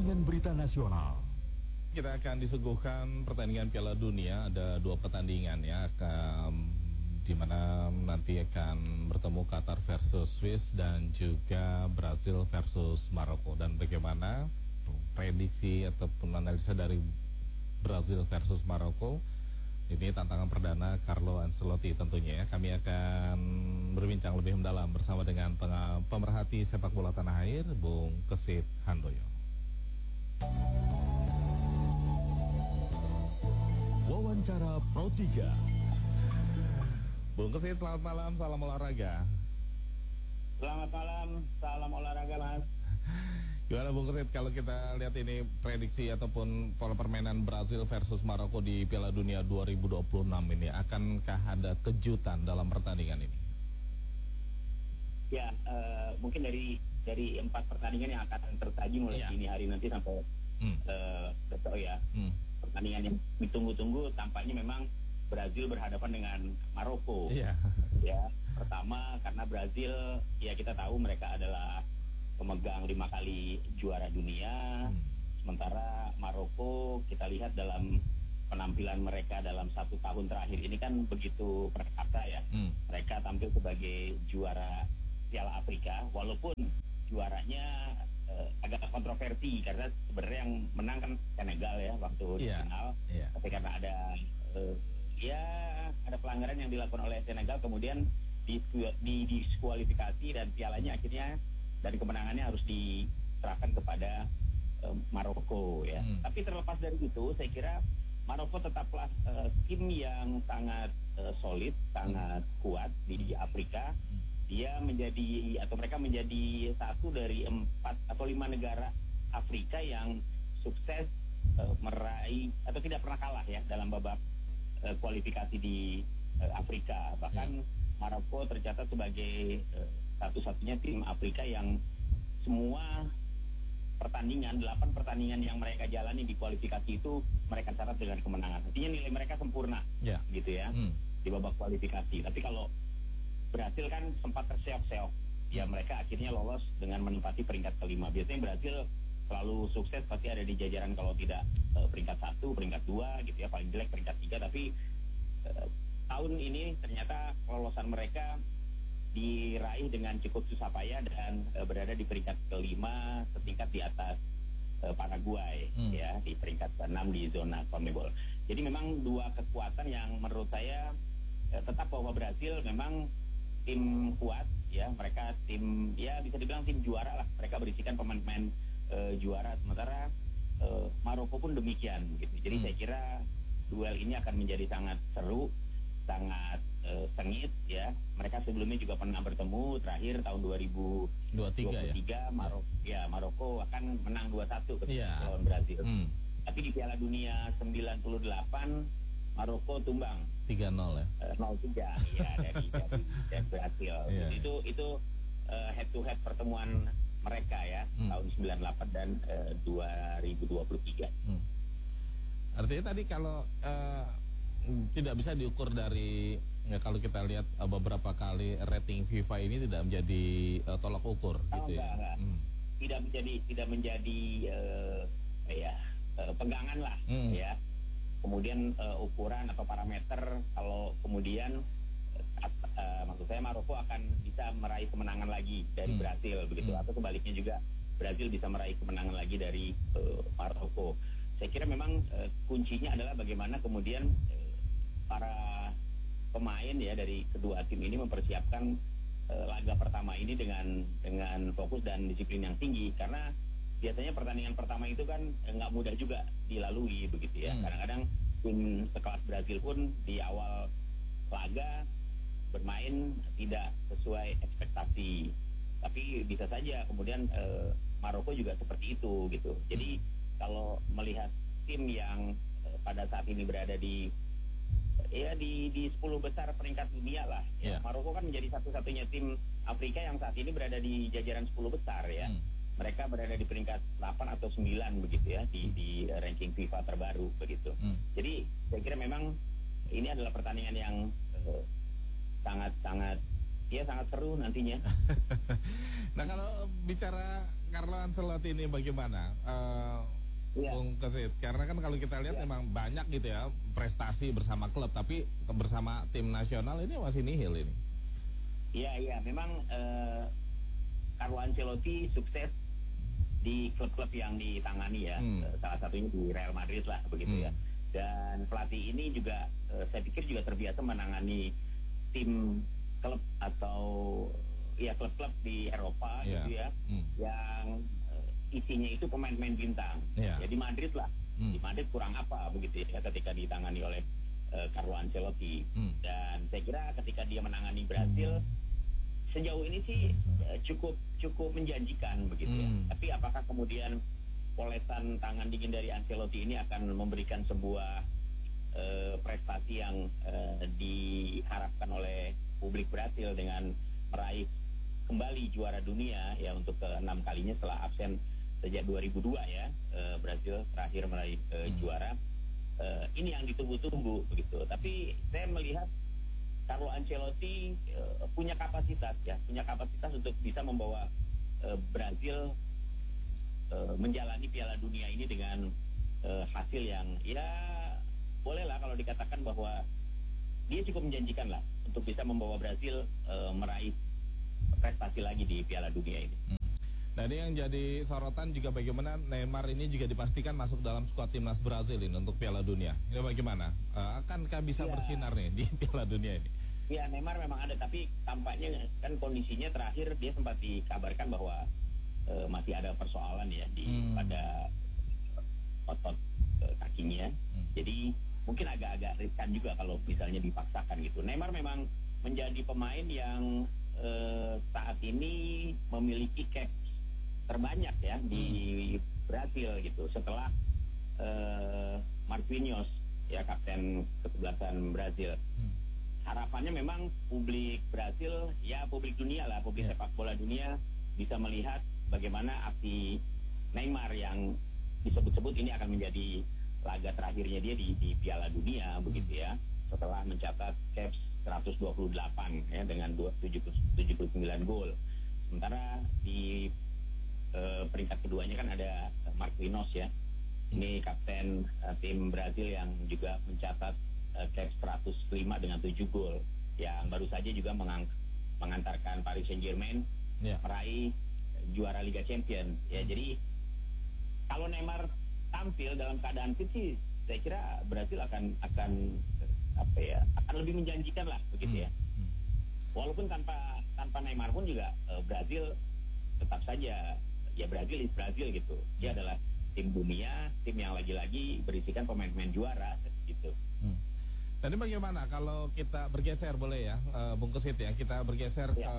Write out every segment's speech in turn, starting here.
dengan berita nasional. Kita akan disuguhkan pertandingan Piala Dunia, ada 2 pertandingan ya, di mana nanti akan bertemu Qatar versus Swiss dan juga Brazil versus Maroko. Dan bagaimana prediksi ataupun analisa dari Brazil versus Maroko, ini tantangan perdana Carlo Ancelotti tentunya ya. Kami akan berbincang lebih mendalam bersama dengan pemerhati sepak bola tanah air, Bung Kesit Handoyo. Wawancara Pro 3. Bung Kesit, selamat malam, salam olahraga. Selamat malam, salam olahraga Mas. Gimana Bung Kesit, kalau kita lihat ini prediksi ataupun pola permainan Brazil versus Maroko di Piala Dunia 2026 ini, akankah ada kejutan dalam pertandingan ini? Ya, mungkin dari 4 pertandingan yang akan tersaji mulai dini hari nanti sampai besok ya. Pertandingan yang ditunggu-tunggu tampaknya memang Brazil berhadapan dengan Maroko. Ya, pertama karena Brazil ya kita tahu mereka adalah pemegang 5 kali juara dunia. Sementara Maroko kita lihat dalam penampilan mereka dalam 1 tahun terakhir ini kan begitu perkasa ya. Mereka tampil sebagai juara Piala Afrika, walaupun juaranya agak kontroversi karena sebenarnya yang menang kan Senegal ya waktu di final. Tapi karena ada ada pelanggaran yang dilakukan oleh Senegal, kemudian diskualifikasi dan pialanya akhirnya dari kemenangannya harus diserahkan kepada Maroko ya. Tapi terlepas dari itu, saya kira Maroko tetaplah tim yang sangat solid, sangat kuat di Afrika. Mereka menjadi satu dari 4 atau 5 negara Afrika yang sukses meraih atau tidak pernah kalah ya dalam babak kualifikasi di Afrika. Bahkan Maroko tercatat sebagai satu-satunya tim Afrika yang semua pertandingan, 8 pertandingan yang mereka jalani di kualifikasi itu mereka catat dengan kemenangan. Artinya nilai mereka sempurna gitu ya di babak kualifikasi. Tapi kalau Brasil kan sempat terseok-seok, ya mereka akhirnya lolos dengan menempati peringkat kelima. Biasanya Brasil selalu sukses pasti ada di jajaran kalau tidak peringkat 1, peringkat 2 gitu ya, paling jelek peringkat 3. Tapi tahun ini ternyata kelolosan mereka diraih dengan cukup susah payah dan berada di peringkat kelima, setingkat di atas Paraguay ya, di peringkat ke-6 di zona CONMEBOL. Jadi memang 2 kekuatan yang menurut saya tetap bahwa Brasil memang tim kuat ya, mereka tim ya bisa dibilang tim juara lah, mereka berisikan pemain-pemain juara, sementara Maroko pun demikian gitu. Jadi saya kira duel ini akan menjadi sangat seru, sangat sengit ya. Mereka sebelumnya juga pernah bertemu terakhir tahun 2023 ya. Maroko akan menang 2-1 ketika lawan Brazil. Tapi di Piala Dunia 98 Maroko tumbang 3-0 ya. 0-3 ya dari Brazil. Itu head to head pertemuan mereka ya, tahun 98 dan 2023. Artinya tadi kalau tidak bisa diukur dari kalau kita lihat beberapa kali rating FIFA ini tidak menjadi tolak ukur gitu ya. Enggak. Tidak menjadi pegangan lah ya. Kemudian ukuran atau parameter kalau kemudian maksud saya Maroko akan bisa meraih kemenangan lagi dari Brazil begitu, atau sebaliknya juga Brazil bisa meraih kemenangan lagi dari Maroko. Saya kira memang kuncinya adalah bagaimana kemudian para pemain ya dari kedua tim ini mempersiapkan laga pertama ini dengan fokus dan disiplin yang tinggi, karena biasanya pertandingan pertama itu kan nggak mudah juga dilalui begitu ya. Kadang-kadang tim sekelas Brazil pun di awal laga bermain tidak sesuai ekspektasi, tapi bisa saja kemudian Maroko juga seperti itu gitu. Jadi kalau melihat tim yang pada saat ini berada di 10 besar peringkat dunia lah ya. Maroko kan menjadi satu-satunya tim Afrika yang saat ini berada di jajaran 10 besar ya. Mereka berada di peringkat 8 atau 9 begitu ya di ranking FIFA terbaru begitu. Jadi saya kira memang ini adalah pertandingan yang sangat seru nantinya. Nah, kalau bicara Carlo Ancelotti ini bagaimana? Iya. Bung Kesit, karena kan kalau kita lihat memang banyak gitu ya prestasi bersama klub, tapi bersama tim nasional ini masih nihil ini. Iya, memang Carlo Ancelotti sukses di klub-klub yang ditangani ya, salah satunya di Real Madrid lah begitu ya. Dan pelatih ini juga saya pikir juga terbiasa menangani tim klub atau ya klub-klub di Eropa gitu ya, yang isinya itu pemain-pemain bintang. Ya di Madrid lah, di Madrid kurang apa begitu ya ketika ditangani oleh Carlo Ancelotti. Dan saya kira ketika dia menangani Brasil sejauh ini sih cukup menjanjikan begitu ya. Tapi apakah kemudian polesan tangan dingin dari Ancelotti ini akan memberikan sebuah prestasi yang diharapkan oleh publik Brasil dengan meraih kembali juara dunia ya untuk ke-6 kalinya setelah absen sejak 2002 ya, Brasil terakhir meraih juara. Ini yang ditunggu-tunggu begitu. Tapi saya melihat Carlo Ancelotti punya kapasitas untuk bisa membawa Brasil menjalani Piala Dunia ini dengan hasil yang ya bolehlah kalau dikatakan bahwa dia cukup menjanjikan lah untuk bisa membawa Brasil meraih prestasi lagi di Piala Dunia ini. Nah, ini yang jadi sorotan juga bagaimana Neymar ini juga dipastikan masuk dalam skuad timnas Brazil ini untuk Piala Dunia. Ini bagaimana? Akankah bisa bersinar nih di Piala Dunia ini? Ya, Neymar memang ada, tapi tampaknya kan kondisinya terakhir dia sempat dikabarkan bahwa masih ada persoalan ya pada otot kakinya. Jadi mungkin agak-agak riskan juga kalau misalnya dipaksakan gitu. Neymar memang menjadi pemain yang saat ini memiliki cap terbanyak ya di Brasil gitu setelah Marquinhos ya, kapten kesebelasan Brasil. Harapannya memang publik Brasil ya, publik dunia lah, publik sepak bola dunia bisa melihat bagaimana aksi Neymar yang disebut-sebut ini akan menjadi laga terakhirnya dia di Piala Dunia begitu ya, setelah mencatat caps 128 ya dengan 79 gol. Sementara di peringkat keduanya kan ada Marquinhos ya. Ini kapten tim Brazil yang juga mencatat caps 105 dengan 7 gol, yang baru saja juga mengantarkan Paris Saint-Germain meraih juara Liga Champions ya. Jadi kalau Neymar tampil dalam keadaan fit sih saya kira Brazil akan lebih menjanjikan lah begitu ya. Walaupun tanpa Neymar pun juga Brazil tetap saja ya Brazil gitu. Dia adalah tim dunia, tim yang lagi-lagi berisikan pemain-pemain juara gitu. Tadi bagaimana kalau kita bergeser boleh ya, Bung Kesit ya, kita bergeser ke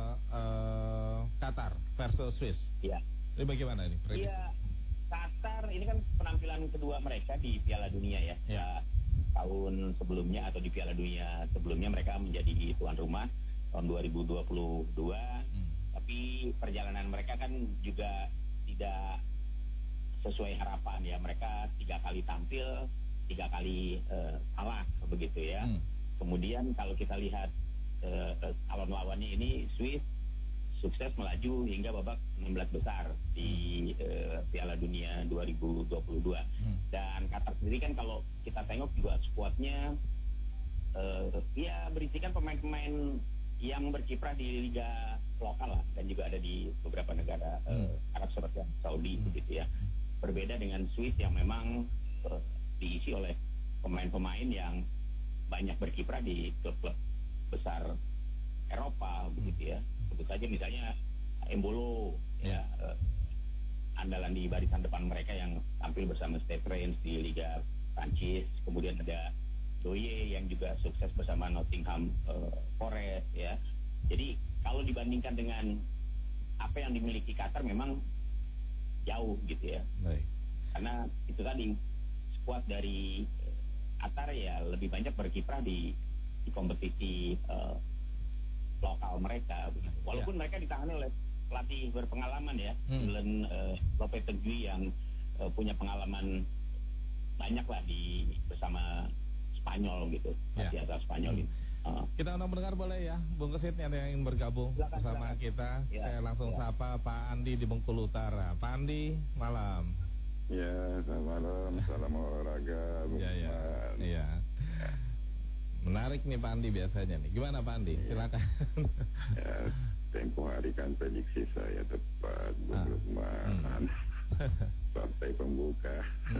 Qatar versus Swiss. Iya. Ini bagaimana ini? Iya, Qatar ini kan penampilan kedua mereka di Piala Dunia ya. Tahun sebelumnya atau di Piala Dunia sebelumnya mereka menjadi tuan rumah tahun 2022. Tapi perjalanan mereka kan juga tidak sesuai harapan ya. Mereka 3 kali tampil, 3 kali kalah begitu ya. Kemudian kalau kita lihat calon lawannya ini Swiss sukses melaju hingga babak 16 besar di Piala Dunia 2022. Dan Qatar sendiri kan kalau kita tengok juga skuadnya ya berisikan pemain-pemain yang berkiprah di liga lokal lah, dan juga ada di beberapa negara Arab seperti Saudi begitu ya. Berbeda dengan Swiss yang memang diisi oleh pemain-pemain yang banyak berkiprah di klub-klub besar Eropa begitu ya. Sebut saja misalnya Embolo ya, andalan di barisan depan mereka yang tampil bersama Stade Reims di Liga Prancis. Kemudian ada Doye yang juga sukses bersama Nottingham Forest ya. Jadi kalau dibandingkan dengan apa yang dimiliki Qatar memang jauh gitu ya. Karena itu tadi skuad dari Qatar ya lebih banyak berkiprah di kompetisi lokal mereka. Walaupun mereka ditangani oleh pelatih berpengalaman ya, Julen Lopetegui yang punya pengalaman banyak lah bersama Spanyol gitu, pelatih asal Spanyol ini. Kita undang pendengar boleh ya, Bung Kesit yang ingin bergabung bersama kita. Ya, Saya langsung sapa Pak Andi di Bengkulu Utara. Pak Andi, malam. Ya, selamat malam, salam olahraga, Bung Iya, iya. Usman. Iya. Menarik nih Pak Andi biasanya nih. Gimana Pak Andi? Silakan. Ya, tempo hari kan prediksi saya tepat, Bung Usman. Partai pembuka.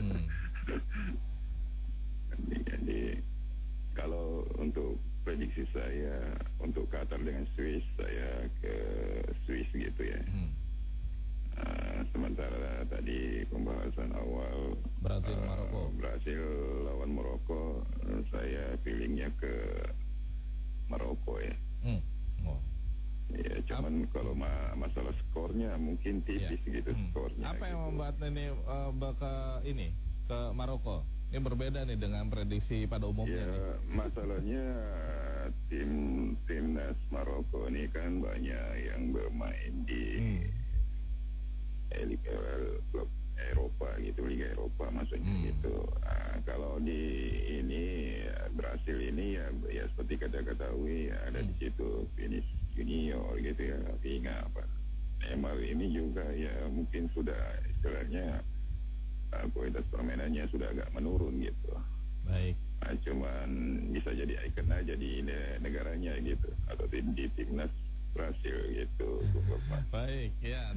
Jadi, kalau untuk prediksi saya untuk Qatar dengan Swiss, saya ke Swiss gitu ya. Sementara tadi pembahasan awal Brazil Maroko. Brasil lawan Maroko, saya feelingnya ke Maroko ya. Oh. Ya, cuman kalau masalah skornya mungkin tipis gitu skornya. Apa yang gitu. membuat ini ke Maroko? Ini berbeda nih dengan prediksi pada umumnya Ya, nih. masalahnya timnas Maroko ini kan banyak yang bermain di klub Eropa gitu, Liga Eropa maksudnya gitu. Kalau di ini Brasil ini ya seperti ketahui ada di situ Vinicius Junior gitu ya, Vinga apa. Neymar ini juga ya mungkin sudah istilahnya kualitas permainannya sudah agak menurun gitu. Baik. Cuman bisa jadi ikon aja di negaranya gitu atau di timnas Brasil gitu. Baik, ya.